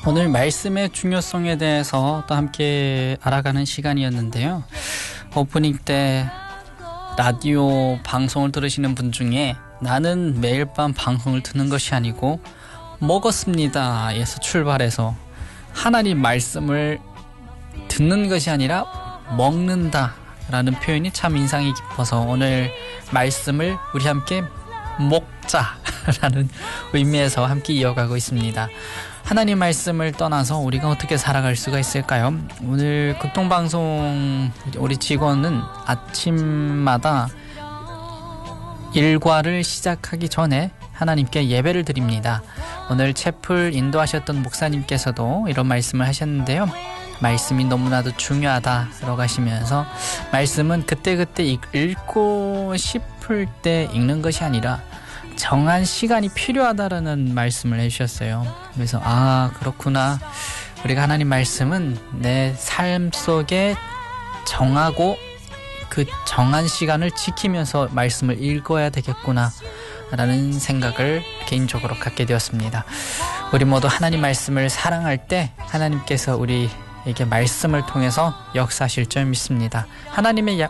오늘 말씀의 중요성에 대해서 또 함께 알아가는 시간이었는데요. 오프닝 때 라디오 방송을 들으시는 분 중에 나는 매일 밤 방송을 듣는 것이 아니고 먹었습니다 에서 출발해서 하나님 말씀을 듣는 것이 아니라 먹는다 라는 표현이 참 인상이 깊어서 오늘 말씀을 우리 함께 먹자라는 의미에서 함께 이어가고 있습니다. 하나님 말씀을 떠나서 우리가 어떻게 살아갈 수가 있을까요? 오늘 극동방송 우리 직원은 아침마다 일과를 시작하기 전에 하나님께 예배를 드립니다. 오늘 채플 인도하셨던 목사님께서도 이런 말씀을 하셨는데요. 말씀이 너무나도 중요하다라고 하시면서 말씀은 그때그때 읽고 싶을 때 읽는 것이 아니라 정한 시간이 필요하다라는 말씀을 해주셨어요. 그래서 그렇구나. 우리가 하나님 말씀은 내 삶 속에 정하고 그 정한 시간을 지키면서 말씀을 읽어야 되겠구나 라는 생각을 개인적으로 갖게 되었습니다. 우리 모두 하나님 말씀을 사랑할 때 하나님께서 우리에게 말씀을 통해서 역사하실 줄 믿습니다. 하나님의